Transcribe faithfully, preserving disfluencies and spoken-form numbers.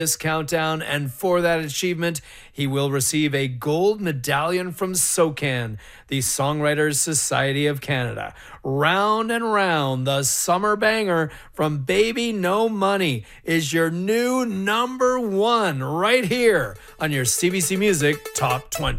this countdown, and for that achievement, he will receive a gold medallion from SOCAN, the Songwriters Society of Canada. Round and Round, the summer banger from Baby No Money, is your new number one right here on your C B C Music Top twenty.